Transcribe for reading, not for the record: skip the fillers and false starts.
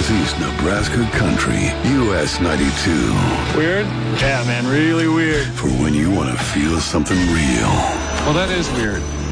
Northeast Nebraska country. US 92. Weird? Yeah, man, really weird. For when you want to feel something real. Well, that is weird.